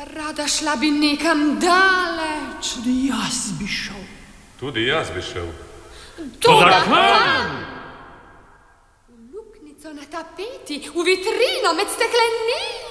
Rada šla bi nekam daleč. Tudi jaz bi šel. Tudi jaz bi šel. Toda kam? V luknjico na tapeti, v vitrino med steklenimi.